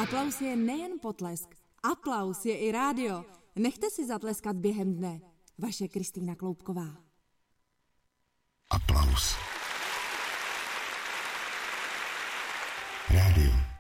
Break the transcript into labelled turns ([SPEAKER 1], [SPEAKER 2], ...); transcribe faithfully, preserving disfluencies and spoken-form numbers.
[SPEAKER 1] Aplaus je nejen potlesk, aplaus je i rádio. Nechte si zatleskat během dne. Vaše Kristýna Kloubková.
[SPEAKER 2] Aplaus. Rádio.